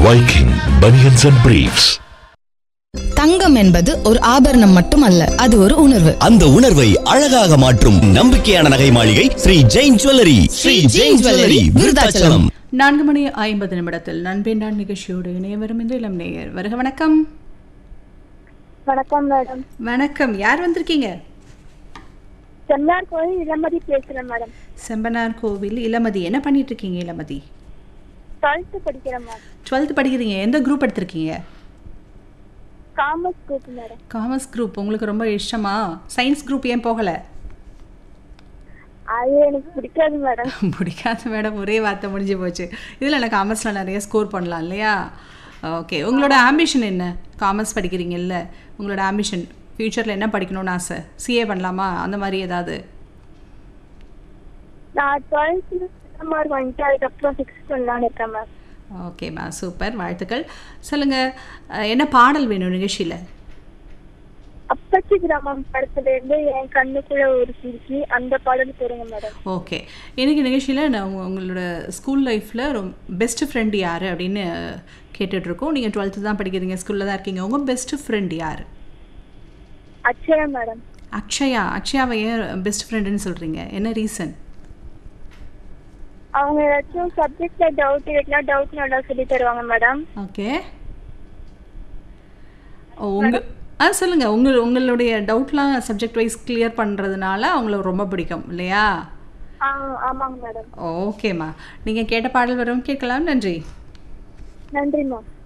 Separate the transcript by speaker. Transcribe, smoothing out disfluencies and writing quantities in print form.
Speaker 1: Viking Bunions and Briefs.
Speaker 2: தங்கம் என்பது ஒரு ஆபரணம் மட்டுமல்ல, அது ஒரு உணர்வு.
Speaker 3: அந்த உணர்வை அழகாக மாற்றும் நம்பிக்கையான நகை மாளிகை ஸ்ரீ ஜெயின் ஜுவல்லரி. ஸ்ரீ ஜெயின் ஜுவல்லரி, விருதாச்சலம்.
Speaker 4: 4:50 நண்பேண்டான் நிகழ்ச்சியோடு இணையவரும் இந்த இளம் நேயர். வருக வணக்கம்.
Speaker 5: வணக்கம் மேடம்.
Speaker 4: வணக்கம். யார் வந்திருக்கீங்க?
Speaker 5: செம்பனார் கோவில் இளமதி பேசுறேன் மேடம்.
Speaker 4: செம்பனார் கோவில் இளமதி. என்ன பண்ணிட்டு இருக்கீங்க இளமதி?
Speaker 5: 12th படிக்கிறேன் மேடம்.
Speaker 4: 12th படிக்கிறீங்க. எந்த குரூப் எடுத்திருக்கீங்க?
Speaker 5: Commerce group madam.
Speaker 4: Commerce group உங்களுக்கு ரொம்ப இஷ்டமா? சயின்ஸ் குரூப் ஏன் போகல?
Speaker 5: அது எனக்கு பிடிக்காது மேடம்.
Speaker 4: பிடிக்காது மேடம், ஒரே வார்த்தை முடிஞ்சு போச்சு. இதில் எனக்கு காமர்ஸில் நிறைய ஸ்கோர் பண்ணலாம் இல்லையா? ஓகே, உங்களோட ஆம்பிஷன் என்ன? காமர்ஸ் படிக்கிறீங்கல்ல, உங்களோட ஆம்பிஷன் ஃப்யூச்சரில் என்ன படிக்கணும்னு ஆசை? சிஏ பண்ணலாமா, அந்த மாதிரி ஏதாவது?
Speaker 5: நான் 12th மார்க் வாங்கிட்டு அதுக்கப்புறம் 6th பண்ணலான்னு இருக்கேன் மேம்.
Speaker 4: ஓகேம்மா, சூப்பர், வாழ்த்துக்கள். சொல்லுங்கள், என்ன பாடல் வேணும் நிகழ்ச்சியில்?
Speaker 5: அப்பச்சி கிராமம் படத்துல இருந்து என் கண்ணுக்குள்ள ஒரு சிரிச்சி, அந்த பாடல் போடுங்க மேடம்.
Speaker 4: ஓகே, இன்னைக்கு நிகழ்ச்சியில் நான் உங்களோட ஸ்கூல் லைஃப்பில் பெஸ்ட் ஃப்ரெண்ட் யார் அப்படின்னு கேட்டுட்ருக்கோம். நீங்கள் 12th தான் படிக்கிறீங்க, ஸ்கூலில் தான் இருக்கீங்க. உங்கள் பெஸ்ட் ஃப்ரெண்ட் யார்?
Speaker 5: அக்ஷயா மேடம்.
Speaker 4: அக்ஷயா. அக்ஷயாவை ஏன் பெஸ்ட் ஃப்ரெண்டுன்னு சொல்கிறீங்க? என்ன ரீசன்?
Speaker 5: அவங்க ஏதாச்சும் சப்ஜெக்ட்ல டவுட் இருக்குன்னா டவுட் நல்லா சொல்லி தருவாங்க மேடம்.
Speaker 4: ஓகே, சொல்லுங்கள். உங்களுடைய டவுட்லாம் சப்ஜெக்ட் வைஸ் கிளியர் பண்ணுறதுனால அவங்கள ரொம்ப பிடிக்கும் இல்லையா?
Speaker 5: ஆமாங்க மேடம்.
Speaker 4: ஓகேம்மா, நீங்கள் கேட்ட பாடல் வரும், கேட்கலாம். நன்றி.
Speaker 5: நன்றி மேம்.